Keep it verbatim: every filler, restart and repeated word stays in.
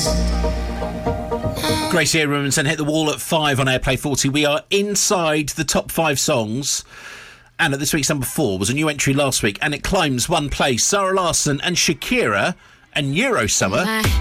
Gracie Abrams and Hit the Wall at five on Airplay forty. We are inside the top five songs. And at this week's number four was a new entry last week, and it climbs one place. Zara Larsson and Shakira and Eurosummer.